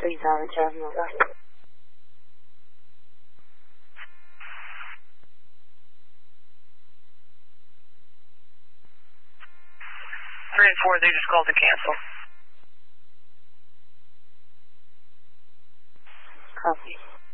Please on Terminal. 3 and 4, they just called to cancel. Copy.